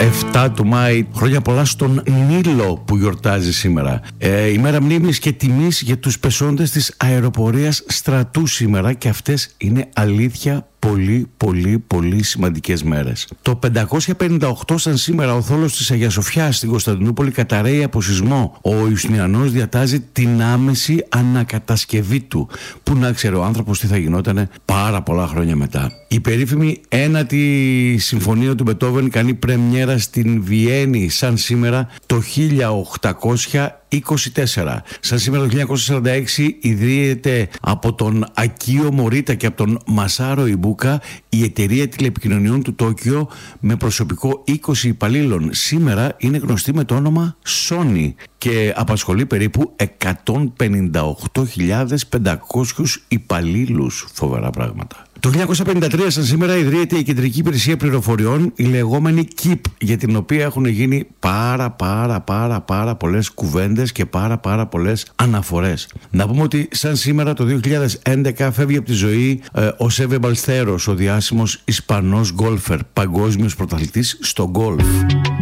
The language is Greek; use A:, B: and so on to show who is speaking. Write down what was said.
A: 7 του Μάη. Χρόνια πολλά στον Νίλο που γιορτάζει σήμερα. Ημέρα μνήμης και τιμής για τους πεσόντες της αεροπορίας στρατού σήμερα, και αυτές είναι αλήθεια πολύ σημαντικές μέρες. Το 558 σαν σήμερα ο θόλος της Αγίας Σοφιάς στην Κωνσταντινούπολη καταρρέει από σεισμό. Ο Ιουστινιανός διατάζει την άμεση ανακατασκευή του. Που να ξέρει ο άνθρωπος τι θα γινότανε πάρα πολλά χρόνια μετά. Η περίφημη ένατη συμφωνία του Μπετόβεν κάνει πρεμιέρα στην Βιέννη σαν σήμερα το 1824. Σαν σήμερα το 1946 ιδρύεται από τον Ακείο Μωρίτα και από τον Μασάρο Ιμπούκα η εταιρεία τηλεπικοινωνιών του Τόκιο με προσωπικό 20 υπαλλήλων. Σήμερα είναι γνωστή με το όνομα Sony και απασχολεί περίπου 158.500 υπαλλήλους. Φοβερά πράγματα. Το 1953 σαν σήμερα ιδρύεται η Κεντρική Υπηρεσία Πληροφοριών, η λεγόμενη ΚΙΠ, για την οποία έχουν γίνει πάρα πολλές κουβέντες και πάρα πολλές αναφορές. Να πούμε ότι σαν σήμερα το 2011 φεύγει από τη ζωή ο Σέβε Μπαλστέρος, ο διάσημος Ισπανός γκόλφερ, παγκόσμιος πρωταθλητής στο γκολφ.